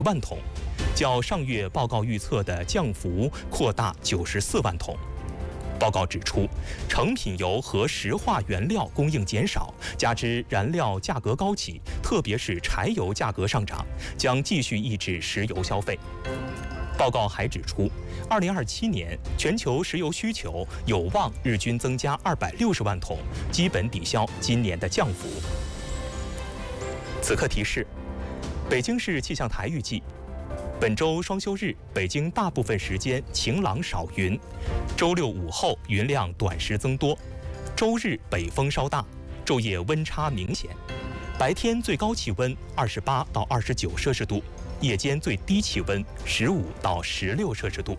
万桶，较上月报告预测的降幅扩大94万桶。报告指出，成品油和石化原料供应减少，加之燃料价格高企，特别是柴油价格上涨，将继续抑制石油消费。报告还指出，2027年全球石油需求有望日均增加260万桶，基本抵消今年的降幅。此刻提示：北京市气象台预计，本周双休日，北京大部分时间晴朗少云，周六午后云量短时增多，周日北风稍大，昼夜温差明显，白天最高气温28到29摄氏度，夜间最低气温15到16摄氏度。